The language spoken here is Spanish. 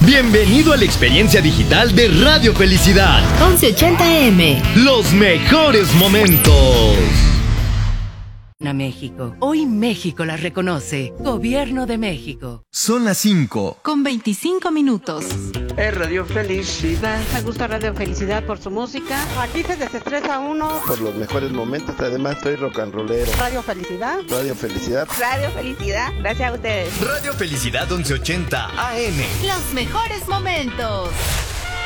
Bienvenido a la experiencia digital de Radio Felicidad. 1180M. Los mejores momentos. A México. Hoy México la reconoce. Gobierno de México. Son las 5. Con 25 minutos. Es Radio Felicidad. Me gusta Radio Felicidad por su música. Aquí se desestresa uno. Por los mejores momentos, además soy rock and rollero. Radio Felicidad. Radio Felicidad. Radio Felicidad. Gracias a ustedes. Radio Felicidad 1180 AM. Los mejores momentos.